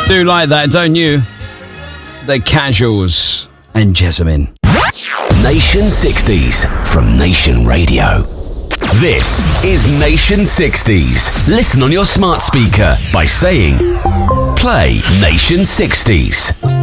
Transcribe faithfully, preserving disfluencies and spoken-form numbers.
Do like that, don't you? The Casuals and Jessamine. Nation sixties from Nation Radio. This is Nation sixties. Listen on your smart speaker by saying, play Nation sixties.